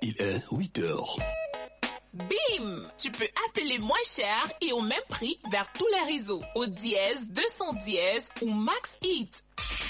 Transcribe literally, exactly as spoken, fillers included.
Il est huit heures. Bim! Tu peux appeler moins cher et au même prix vers tous les réseaux. Au dièse deux cents dièse ou Max Hit.